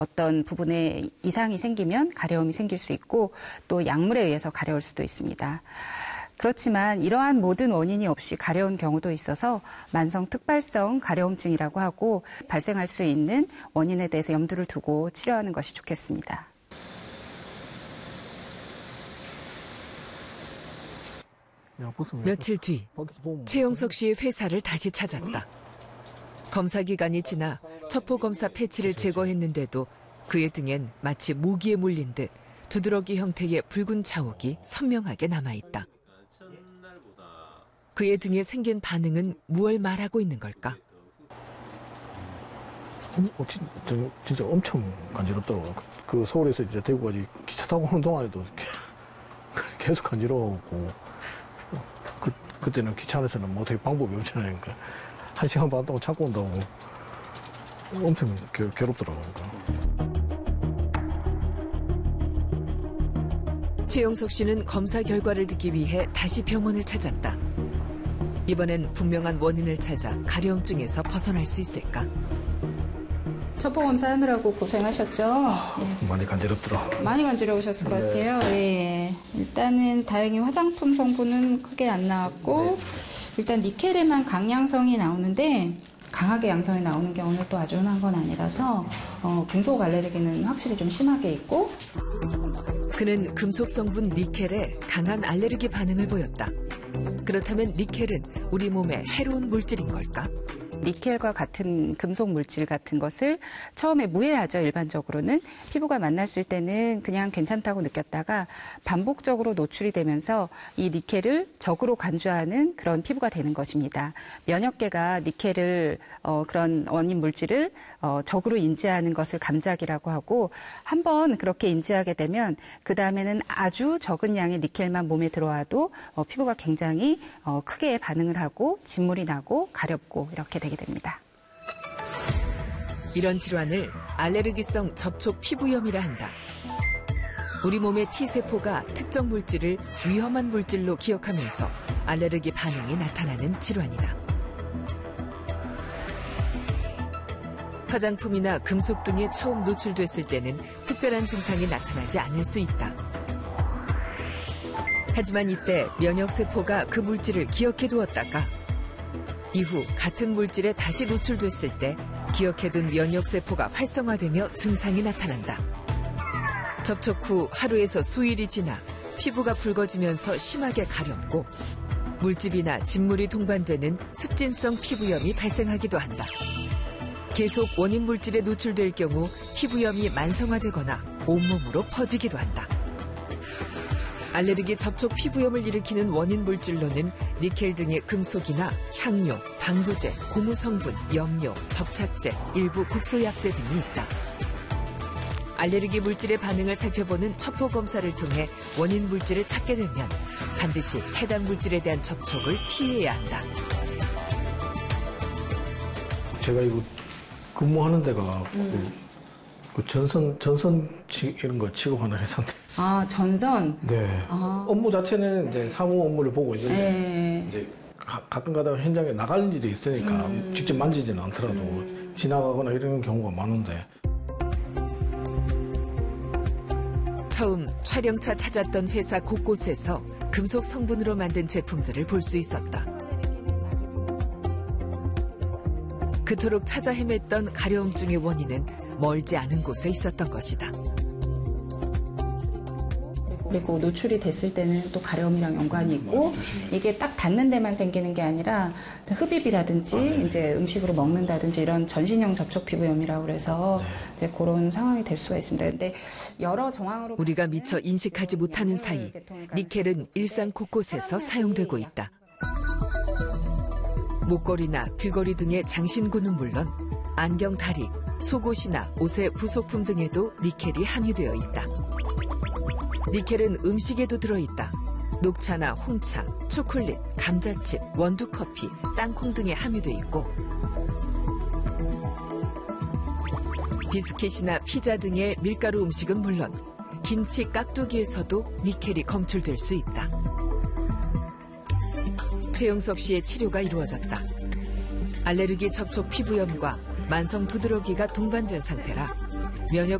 어떤 부분에 이상이 생기면 가려움이 생길 수 있고 또 약물에 의해서 가려울 수도 있습니다. 그렇지만 이러한 모든 원인이 없이 가려운 경우도 있어서 만성 특발성 가려움증이라고 하고 발생할 수 있는 원인에 대해서 염두를 두고 치료하는 것이 좋겠습니다. 며칠 뒤 최영석 씨의 회사를 다시 찾았다. 검사 기간이 지나 첩보검사 패치를 제거했는데도 그의 등엔 마치 모기에 물린 듯 두드러기 형태의 붉은 자욱이 선명하게 남아있다. 그의 등에 생긴 반응은 무얼 말하고 있는 걸까? 진짜 엄청 간지럽더라고요. 그 서울에서 이제 대구까지 기차 타고 오는 동안에도 계속 간지러웠고, 그때는 기차 안에서는 뭐 어떻게 방법이 없잖아요. 그러니까 1시간 반 동안 참고 온다고 엄청 괴롭더라고요. 최영석 씨는 검사 결과를 듣기 위해 다시 병원을 찾았다. 이번엔 분명한 원인을 찾아 가려움증에서 벗어날 수 있을까? 첩보검사 하느라고 고생하셨죠? 많이 간지럽더라. 많이 간지러우셨을 것 같아요. 예. 일단은 다행히 화장품 성분은 크게 안 나왔고 일단 니켈에만 강양성이 나오는데 강하게 양성이 나오는 경우는 또 아주 흔한 건 아니라서 금속 알레르기는 확실히 좀 심하게 있고. 그는 금속 성분 니켈에 강한 알레르기 반응을 보였다. 그렇다면 니켈은 우리 몸에 해로운 물질인 걸까? 니켈과 같은 금속 물질 같은 것을 처음에 무해하죠. 일반적으로는 피부가 만났을 때는 그냥 괜찮다고 느꼈다가 반복적으로 노출이 되면서 이 니켈을 적으로 간주하는 그런 피부가 되는 것입니다. 면역계가 니켈을 그런 원인 물질을 적으로 인지하는 것을 감작이라고 하고 한번 그렇게 인지하게 되면 그 다음에는 아주 적은 양의 니켈만 몸에 들어와도 피부가 굉장히 크게 반응을 하고 진물이 나고 가렵고 이렇게 됩니다. 이런 질환을 알레르기성 접촉 피부염이라 한다. 우리 몸의 T세포가 특정 물질을 위험한 물질로 기억하면서 알레르기 반응이 나타나는 질환이다. 화장품이나 금속 등에 처음 노출됐을 때는 특별한 증상이 나타나지 않을 수 있다. 하지만 이때 면역세포가 그 물질을 기억해두었다가 이후 같은 물질에 다시 노출됐을 때 기억해둔 면역세포가 활성화되며 증상이 나타난다. 접촉 후 하루에서 수일이 지나 피부가 붉어지면서 심하게 가렵고 물집이나 진물이 동반되는 습진성 피부염이 발생하기도 한다. 계속 원인 물질에 노출될 경우 피부염이 만성화되거나 온몸으로 퍼지기도 한다. 알레르기 접촉 피부염을 일으키는 원인 물질로는 니켈 등의 금속이나 향료, 방부제, 고무 성분, 염료, 접착제, 일부 국소약제 등이 있다. 알레르기 물질의 반응을 살펴보는 첩보 검사를 통해 원인 물질을 찾게 되면 반드시 해당 물질에 대한 접촉을 피해야 한다. 제가 이거 근무하는 데가 그 전선 이런 거 취급하는 회사인데. 아, 전선? 네. 업무 자체는 이제 사무 업무를 보고 있는데, 이제 가끔 가다가 현장에 나갈 일이 있으니까 직접 만지지는 않더라도 지나가거나 이런 경우가 많은데. 처음 촬영차 찾았던 회사 곳곳에서 금속 성분으로 만든 제품들을 볼 수 있었다. 그토록 찾아 헤맸던 가려움증의 원인은 멀지 않은 곳에 있었던 것이다. 그리고 노출이 됐을 때는 또 가려움이랑 연관이 있고 이게 딱 닿는 데만 생기는 게 아니라 흡입이라든지 이제 음식으로 먹는다든지 이런 전신형 접촉 피부염이라고 그래서 이제 그런 상황이 될 수가 있습니다. 근데 여러 정황으로 우리가 미처 인식하지 못하는 사이 니켈은 일상 곳곳에서 사용되고 있다. 목걸이나 귀걸이 등의 장신구는 물론 안경 다리, 속옷이나 옷의 부속품 등에도 니켈이 함유되어 있다. 니켈은 음식에도 들어있다. 녹차나 홍차, 초콜릿, 감자칩, 원두커피, 땅콩 등에 함유돼 있고 비스킷이나 피자 등의 밀가루 음식은 물론 김치 깍두기에서도 니켈이 검출될 수 있다. 최영석 씨의 치료가 이루어졌다. 알레르기 접촉 피부염과 만성 두드러기가 동반된 상태라 면역